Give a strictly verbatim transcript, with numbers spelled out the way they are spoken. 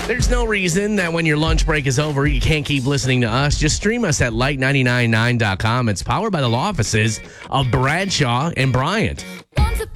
There's no reason that when your lunch break is over, you can't keep listening to us. Just stream us at light nine nine nine dot com. It's powered by the law offices of Bradshaw and Bryant.